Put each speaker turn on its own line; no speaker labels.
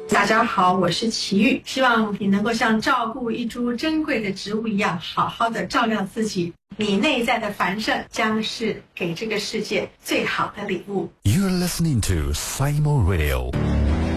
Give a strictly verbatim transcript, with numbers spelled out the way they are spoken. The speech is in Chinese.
大家好，我是齐豫，希望你能够像照顾一株珍贵的植物一样，好好的照料自己。你内在的繁盛将是给这个世界最好的礼物。
You're listening to Saimo Radio